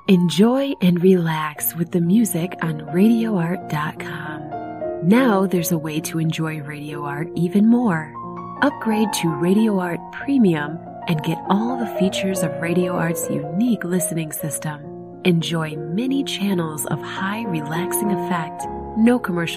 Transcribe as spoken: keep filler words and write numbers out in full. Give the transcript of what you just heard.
Enjoy and relax with the music on radio art dot com. Now there's a way to enjoy Radio Art even more. Upgrade to Radio Art Premium and get all the features of Radio Art's unique listening system. Enjoy many channels of high relaxing effect, no commercial